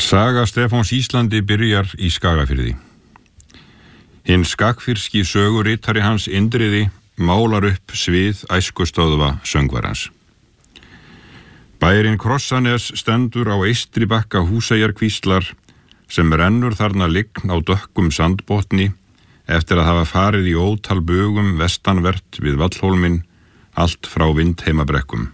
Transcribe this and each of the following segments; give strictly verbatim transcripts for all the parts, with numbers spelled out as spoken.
Saga Stefáns Íslandi byrjar í Skagafirði. Hinn skagfirski söguritari hans Indriði málar upp svið æskustöðva söngvarans. Bærin Krossanes stendur á eystri bakka Húseyjarkvíslar sem rennur þarna lygn á dökkum sandbotni eftir að hafa farið í ótal bugum vestanvert við Vallhólminn allt frá Vindheimabrekkum.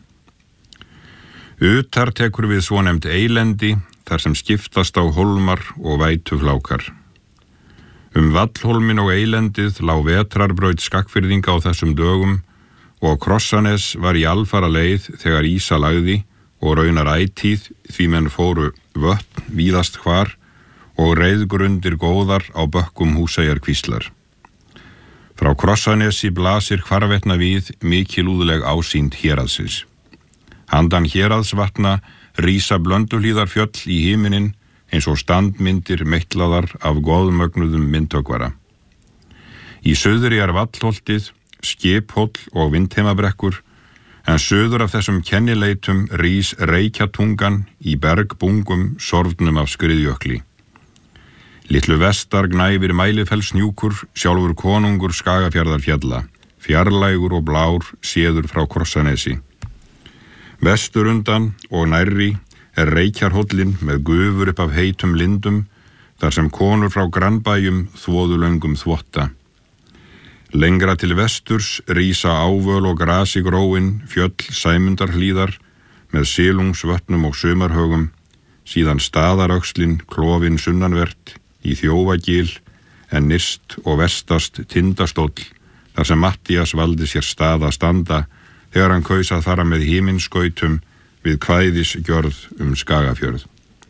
Utar tekur við svonefnd eilendi þar sem skiptast á hólmar og vætuflákar. Um Vallhólminn og eilendið lá vetrarbraut Skagfirðinga á þessum dögum og Krossanes var í alfara leið þegar ísa lagði og raunar ætíð því menn fóru vötn víðast hvar og reiðgrundir góðar á bökkum Húseyjarkvíslar. Frá Krossanesi blasir hvarvetna við mikilúðleg ásýnd héraðsins. Handan héraðsvatna rísa Blönduhlíðarfjöll í himinin eins og standmyndir meitlaðar af góðmögnuðum myndhöggvara. Í suðri er Vallholtið, Skiphóll og Vindheimabrekkur, en suður af þessum kennileitum rís Reykjatungan í bergbungum sorfnum af skriðjökli. Litlu vestar gnæfir Mælifellshnjúkur, sjálfur konungur Skagafjarðarfjalla, fjarlægur og blár séður frá Krossanesi. Vestur undan og nærri er Reykjarhóllinn með gufur upp af heitum lindum, þar sem konur frá grannbæjum þvoðu löngum þvotta. Lengra til vesturs rísa ávöl og grasigróin fjöll Sæmundarhlíðar með silungsvötnum og sumarhögum, síðan staðaröxlin klofin sunnanvert í Þjófagil en nyrst og vestast Tindastóll, þar sem Mattías valdi sér stað að standa þegar hann kaus að fara með himinskautum við kvæðisgjörð um Skagafjörð.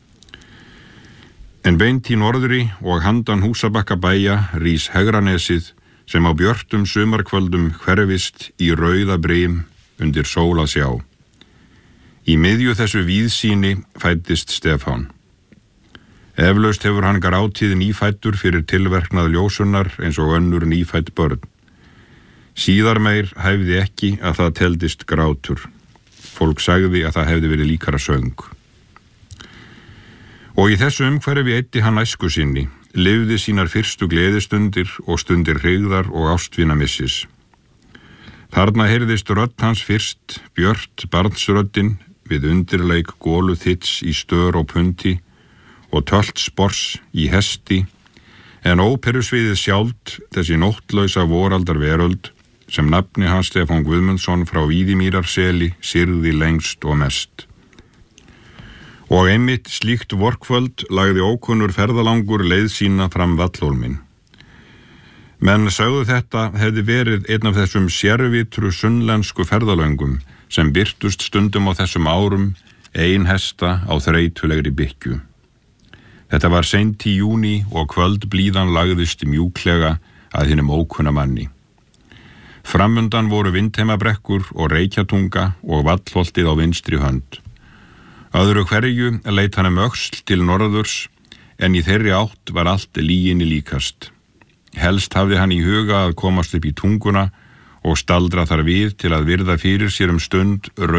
En beint í norðri og handan Húsabakkabæja rís Hegranesið sem á björtum sumarkvöldum hverfist í rauða brim undir sól að sjá. Í miðju þessu víðsýni fæddist Stefán. Eflaust hefur hann grátið nýfæddur fyrir tilverknað ljósunnar eins og önnur nýfædd börn. Síðar meir hæfði ekki að það teldist grátur. Fólk sagði að það hefði verið líkara söng. Og í þessu umhverfi eyddi hann æsku sinni, lifði sínar fyrstu gleðistundir og stundir hryggðar og ástvinamissis. Þarna heyrðist rödd hans fyrst, björt barnsröddin við undirleik gólu þits í stör og punti og tölt spors í hesti, en óperusviðið sjálft þessi nóttlausa voraldar veröld sem nafni hans Stefán Guðmundsson frá Víðimýrarseli syrði lengst og mest. Og einmitt slíkt vorkvöld lagði ókunnur ferðalangur leið sína fram Vallhólminn. Menn sögðu þetta hefði verið einn af þessum sérvitru sunnlensku ferðalöngum sem birtust stundum á þessum árum ein hesta á þreytulegri bykkju. Þetta var seint í júní og kvöldblíðan lagðist mjúklega að hinum ókunna manni. Framundan voru Vindheimabrekkur og Reykjatunga og Vallholtið á vinstri hönd. Öðru hverju leit hann um öxl til norðurs, en í þeirri átt var allt lyginni líkast. Helst hafði hann í huga að komast upp í tunguna og staldra þar við til að virða fyrir sér um stund